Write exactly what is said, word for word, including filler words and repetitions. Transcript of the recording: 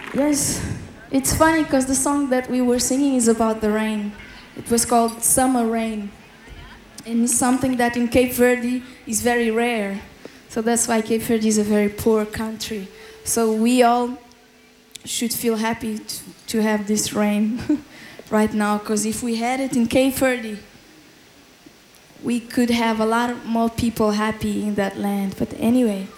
Yes, it's funny because the song that we were singing is about the rain. It was called Summer Rain. And it's something that in Cape Verde is very rare. So that's why Cape Verde is a very poor country. So we all should feel happy to, to have this rain right now, because if we had it in Cape Verde, we could have a lot more people happy in that land. But anyway,